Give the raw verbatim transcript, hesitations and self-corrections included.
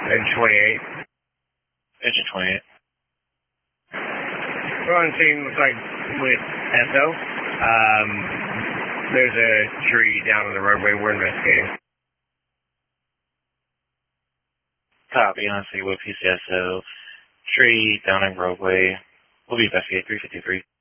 Engine twenty-eight. Engine twenty-eight. We're on scene, looks like with S O. Um, there's a tree down on the roadway. We're investigating. Copy, on scene with P C S O. Tree down on roadway. We'll be investigating three fifty-three.